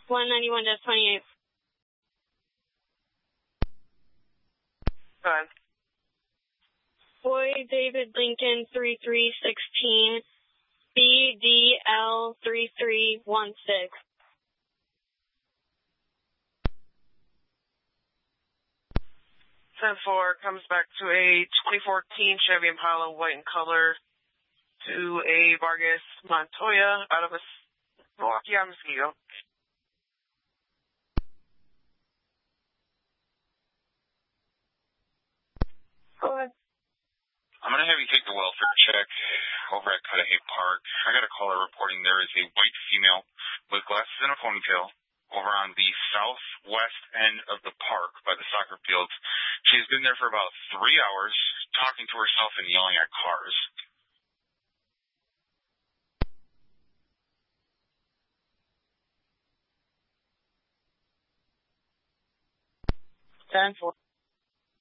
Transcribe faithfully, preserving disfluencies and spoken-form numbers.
one ninety-one twenty-eight. Go ahead. Boy David Lincoln three three one six, B D L three three one six. ten four comes back to a twenty fourteen Chevy Impala, white in color, to a Vargas Montoya out of a Milwaukee on Mosquito. Go ahead. I'm going to have you take the welfare check over at Cudahy Park. I got a caller reporting there is a white female with glasses and a ponytail over on the southwest end of the park by the soccer fields. She's been there for about three hours talking to herself and yelling at cars. ten four.